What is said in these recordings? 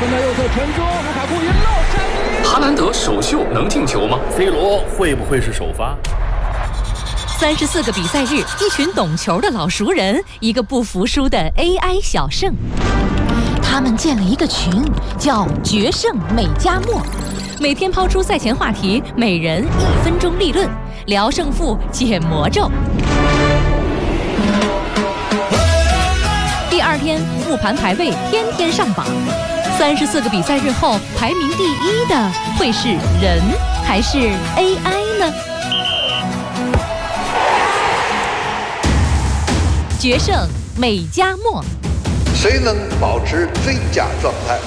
中在右侧传中，卢卡库一漏， 哈兰德首秀能进球吗 ？C 罗会不会是首发 ？34个比赛日，一群懂球的老熟人，一个不服输的 AI 小胜。他们建了一个群，叫“决胜美加墨”，每天抛出赛前话题，每人1分钟立论，聊胜负，解魔咒。第二天，复盘排位天天上榜。34个比赛日后，排名第1的会是人还是 AI 呢？决胜美加墨， 谁能保持最佳状态？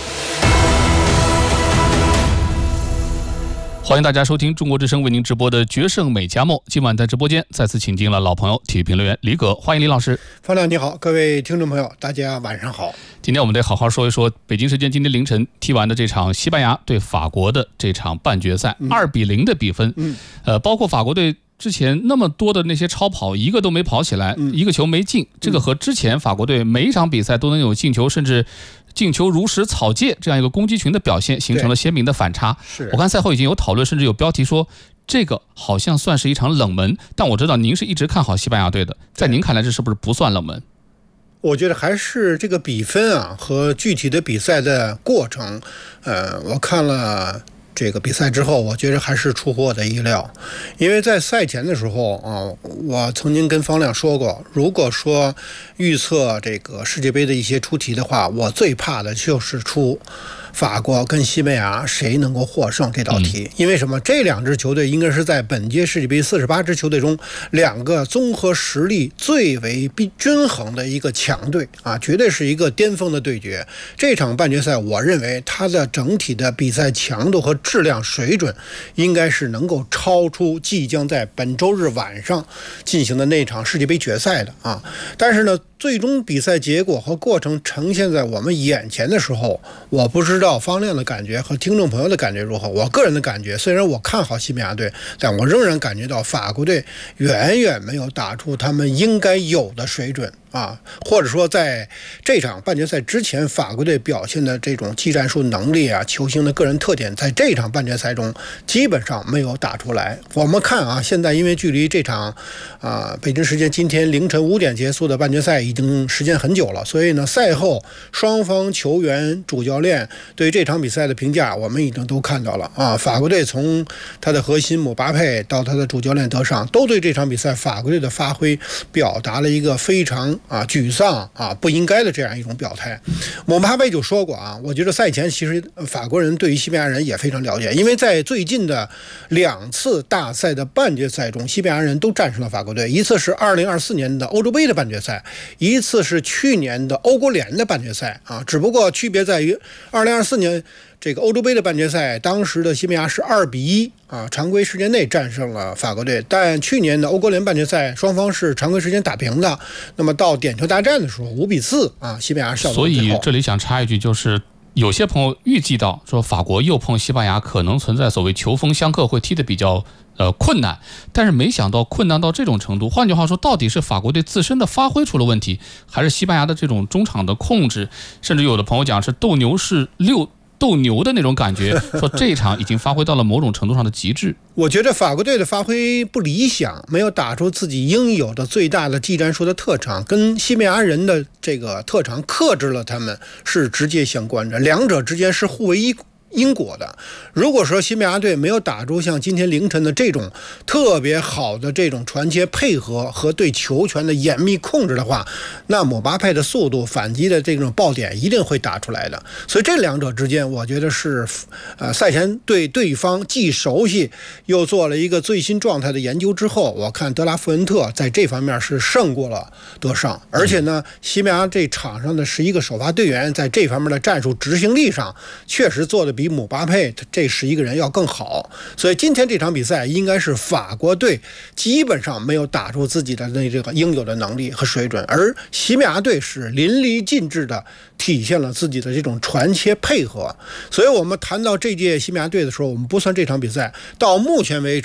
欢迎大家收听中国之声为您直播的决胜美加墨。今晚在直播间再次请进了老朋友体育评论员李葛，欢迎李老师。 方亮你好，各位听众朋友大家晚上好。 今天我们得好好说一说北京时间今天凌晨踢完的这场西班牙对法国的这场半决赛，2-0的比分。包括法国队之前那么多的那些超跑，一个都没跑起来，一个球没进，这个和之前法国队每一场比赛都能有进球，甚至进球如实草芥这样一个攻击群的表现，形成了鲜明的反差。我看赛后已经有讨论，甚至有标题说这个好像算是一场冷门，但我知道您是一直看好西班牙队的，在您看来这是不是不算冷门？ 我觉得还是这个比分啊和具体的比赛的过程，我看了这个比赛之后，我觉得还是出乎我的意料。因为在赛前的时候啊，我曾经跟方亮说过，如果说预测这个世界杯的一些出题的话，我最怕的就是出法国跟西班牙谁能够获胜这道题。因为什么？这两支球队应该是在本届世界杯48支球队中两个综合实力最为均衡的一个强队啊，绝对是一个巅峰的对决。这场半决赛我认为它的整体的比赛强度和质量水准应该是能够超出即将在本周日晚上进行的那场世界杯决赛的啊。但是呢，最终比赛结果和过程呈现在我们眼前的时候，我不知道方亮的感觉和听众朋友的感觉如何。我个人的感觉，虽然我看好西班牙队，但我仍然感觉到法国队远远没有打出他们应该有的水准啊，或者说在这场半决赛之前，法国队表现的这种技战术能力啊，球星的个人特点，在这场半决赛中基本上没有打出来。我们看啊，现在因为距离这场北京时间今天凌晨5点结束的半决赛已经时间很久了，所以呢，赛后双方球员、主教练对这场比赛的评价我们已经都看到了啊。法国队从他的核心姆巴佩到他的主教练德尚，都对这场比赛法国队的发挥表达了一个非常沮丧不应该的这样一种表态。姆巴佩就说过啊，我觉得赛前其实法国人对于西班牙人也非常了解，因为在最近的2次大赛的半决赛中，西班牙人都战胜了法国队，一次是2024年的欧洲杯的半决赛，一次是去年的欧国联的半决赛啊，只不过区别在于2024年这个欧洲杯的半决赛，当时的西班牙是2-1常规时间内战胜了法国队，但去年的欧国联半决赛双方是常规时间打平的，那么到点球大战的时候5-4西班牙笑到最后。 所以这里想插一句，就是有些朋友预计到说法国又碰西班牙可能存在所谓球风相克，会踢得比较困难，但是没想到困难到这种程度。换句话说，到底是法国队自身的发挥出了问题，还是西班牙的这种中场的控制，甚至有的朋友讲是斗牛的那种感觉，说这一场已经发挥到了某种程度上的极致。 我觉得法国队的发挥不理想，没有打出自己应有的最大的技战术的特长，跟西班牙人的这个特长克制了他们，是直接相关的，两者之间是互为因果的。如果说西班牙队没有打出像今天凌晨的这种特别好的这种传切配合和对球权的严密控制的话，那姆巴佩的速度反击的这种爆点一定会打出来的。所以这两者之间，我觉得是赛前对对方既熟悉又做了一个最新状态的研究之后，我看德拉富恩特在这方面是胜过了德尚，而且呢，西班牙这场上的11个首发队员在这方面的战术执行力上确实做的比姆巴佩这11个人要更好。所以今天这场比赛应该是法国队基本上没有打出自己的这个应有的能力和水准，而西班牙队是淋漓尽致的体现了自己的这种传切配合。所以我们谈到这届西班牙队的时候，我们不算这场比赛，到目前为止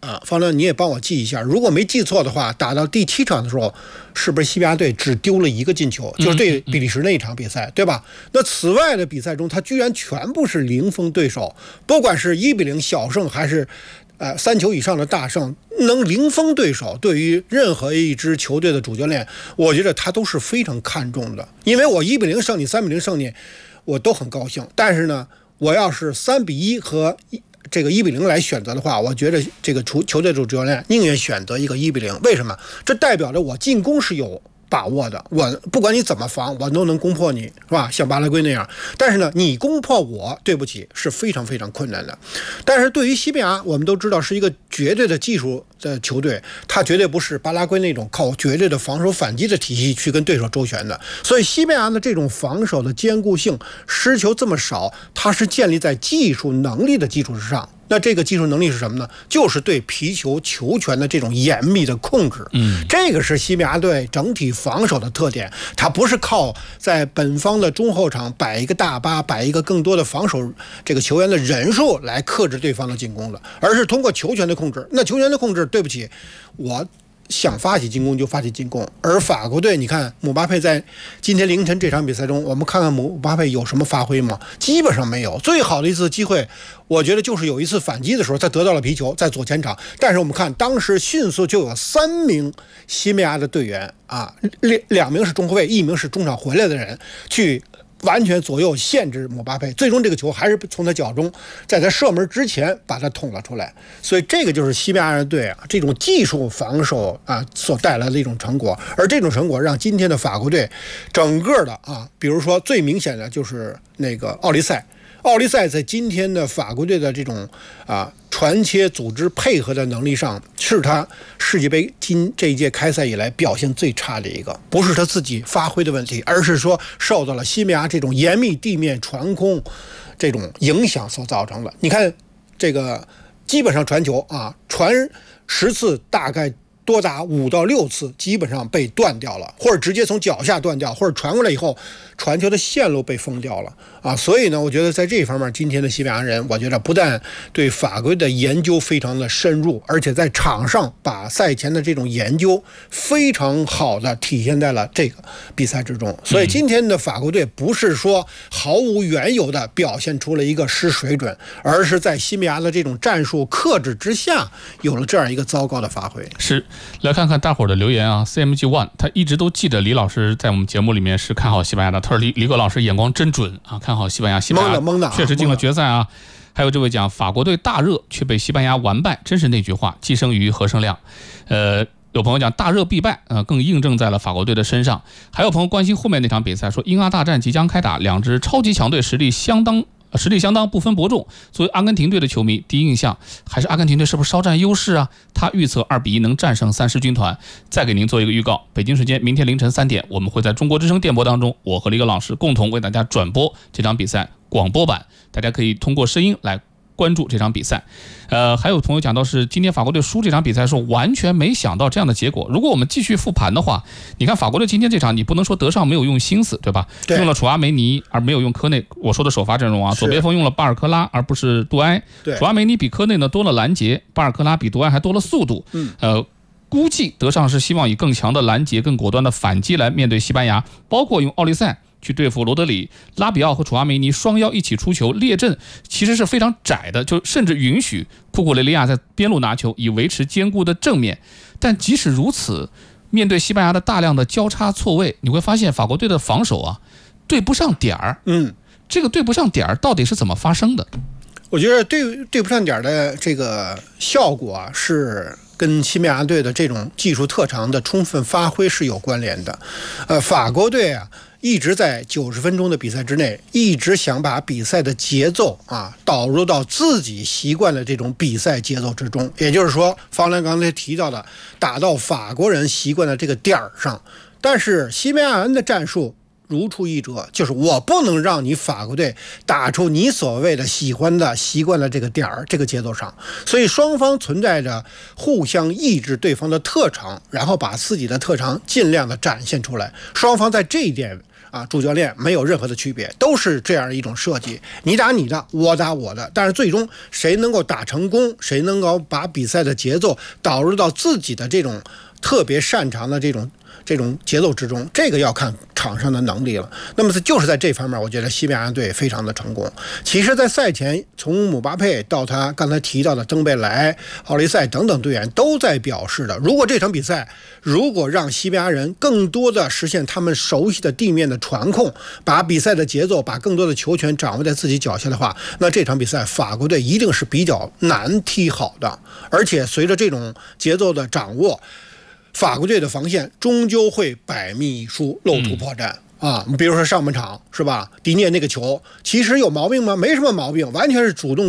方亮你也帮我记一下，如果没记错的话，打到第7场的时候，是不是西班牙队只丢了1个进球，就是对比利时那一场比赛，对吧？那此外的比赛中，他居然全部是零封对手，不管是1-0小胜还是3球以上的大胜，能零封对手，对于任何一支球队的主教练，我觉得他都是非常看重的。因为我1-0胜你，3-0胜你，我都很高兴。但是呢，我要是3-1和这个1-0来选择的话，我觉得这个球队主教练宁愿选择一个1-0。为什么？这代表着我进攻是有把握的，我不管你怎么防，我都能攻破你，是吧？像巴拉圭那样。但是呢，你攻破我，对不起，是非常非常困难的。但是对于西班牙，我们都知道是一个绝对的技术的球队，他绝对不是巴拉圭那种靠绝对的防守反击的体系去跟对手周旋的。所以西班牙的这种防守的坚固性，失球这么少，它是建立在技术能力的基础之上。那这个技术能力是什么呢？就是对皮球球权的这种严密的控制。这个是西班牙队整体防守的特点。它不是靠在本方的中后场摆一个大巴，摆一个更多的防守这个球员的人数来克制对方的进攻的，而是通过球权的控制。那球权的控制，对不起，我想发起进攻就发起进攻。而法国队，你看姆巴佩在今天凌晨这场比赛中，我们看看姆巴佩有什么发挥吗？基本上没有。最好的一次机会，我觉得就是有一次反击的时候，他得到了皮球，在左前场。但是我们看当时迅速就有3名西班牙的队员2名是中后卫，1名是中场回来的人去完全左右限制姆巴佩，最终这个球还是从他脚中，在他射门之前把他捅了出来。所以这个就是西班牙人队这种技术防守所带来的一种成果。而这种成果让今天的法国队整个的比如说最明显的就是那个奥利赛在今天的法国队的这种传切组织配合的能力上，是他世界杯这一届开赛以来表现最差的一个。不是他自己发挥的问题，而是说受到了西班牙这种严密地面传控这种影响所造成的。你看这个基本上传球传10次大概多达5到6次基本上被断掉了，或者直接从脚下断掉，或者传过来以后传球的线路被封掉了所以呢，我觉得在这一方面，今天的西班牙人，我觉得不但对法规的研究非常的深入，而且在场上把赛前的这种研究非常好的体现在了这个比赛之中。所以今天的法国队不是说毫无缘由的表现出了一个失水准，而是在西班牙的这种战术克制之下，有了这样一个糟糕的发挥。 是，来看看大伙儿的留言CMG1 他一直都记得李老师在我们节目里面是看好西班牙的，他说李葛老师眼光真准看好西班牙， 蒙的确实进了决赛还有这位讲法国队大热却被西班牙完败，真是那句话既生瑜何生亮。有朋友讲大热必败更印证在了法国队的身上。还有朋友关心后面那场比赛，说英阿大战即将开打，两支超级强队实力相当不分伯仲。作为阿根廷队的球迷，第一印象还是阿根廷队是不是稍占优势他预测2-1能战胜3狮军团。再给您做一个预告，北京时间明天凌晨3点，我们会在中国之声电波当中，我和李葛老师共同为大家转播这场比赛广播版，大家可以通过声音来关注这场比赛。还有朋友讲到是今天法国队输这场比赛，说完全没想到这样的结果。如果我们继续复盘的话，你看法国队今天这场，你不能说德尚没有用心思，对吧？ 对， 用了楚阿梅尼而没有用科内。我说的首发阵容左边锋用了巴尔科拉而不是杜埃。楚阿梅尼比科内呢多了拦截，巴尔科拉比杜埃还多了速度。估计德尚是希望以更强的拦截、更果断的反击来面对西班牙，包括用奥利赛去对付罗德里、拉比奥和楚阿梅尼双腰一起出球，列阵其实是非常窄的，就甚至允许库库雷利亚在边路拿球，以维持坚固的正面。但即使如此，面对西班牙的大量的交叉错位，你会发现法国队的防守对不上点儿。这个对不上点儿到底是怎么发生的？ 我觉得对不上点儿的这个效果是跟西班牙队的这种技术特长的充分发挥是有关联的。法国队一直在90分钟的比赛之内，一直想把比赛的节奏导入到自己习惯的这种比赛节奏之中，也就是说方兰刚才提到的打到法国人习惯的这个点儿上。但是西班牙人的战术如出一辙，就是我不能让你法国队打出你所谓的喜欢的习惯的这个点儿，这个节奏上，所以双方存在着互相抑制对方的特长，然后把自己的特长尽量的展现出来。双方在这一点主教练没有任何的区别，都是这样一种设计，你打你的，我打我的，但是最终谁能够打成功，谁能够把比赛的节奏导入到自己的这种特别擅长的这种节奏之中，这个要看场上的能力了。那么就是在这方面，我觉得西班牙队非常的成功。其实，在赛前，从姆巴佩到他刚才提到的登贝莱、奥利塞等等队员都在表示的，如果这场比赛如果让西班牙人更多的实现他们熟悉的地面的传控，把比赛的节奏，把更多的球权掌握在自己脚下的话，那这场比赛法国队一定是比较难踢好的。而且随着这种节奏的掌握，法国队的防线终究会百密一疏，露出破绽比如说上半场是吧？迪涅那个球其实有毛病吗？没什么毛病，完全是主动